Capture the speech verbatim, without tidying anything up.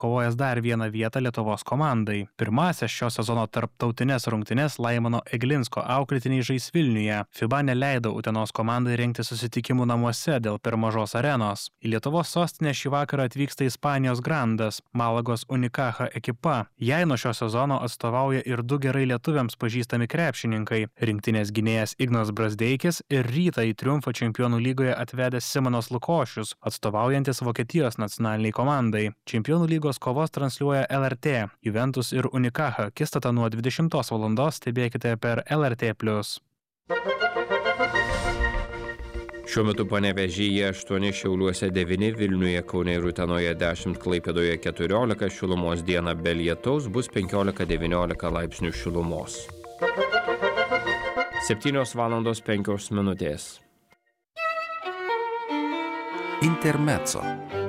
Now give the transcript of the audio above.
kovojęs dar vieną vietą Lietuvos komandai. Pirmąsias šio sezono tarptautinės rungtynes Laimono Eglinsko auklėtiniai žais Vilniuje. FIBA neleido Utenos komandai rengti susitikimų namuose dėl per mažos arenos. Į Lietuvos sostinę šį vakarą atvyksta Ispanijos Grandas, Malagos Unicaja ekipa. Jai nuo šio sezono atstovauja ir du gerai lietuviams pažįstami krepšininkai – rinktinės gynėjas Ignas Brazdeikis ir Rytą į triumfą Čempionų lygoje atvedęs Simonas Lukošius, atstovaujantis Vokietijos nacionaliniai komandai. Čempionų lygos kovos transliuoja L R T. Juventus ir Unicaja akistata nuo dvidešimtos valandos stebėkite per L R T plius. Šiuo metu Panevėžyje aštuoni, Šiauliuose devyni, Vilniuje, Kaune ir Utenoje dešimt, Klaipėdoje keturiolika, šilumos dieną be lietaus bus penkiolika devyniolika laipsnių šilumos. septynios valandos penkios minutės. Intermezzo.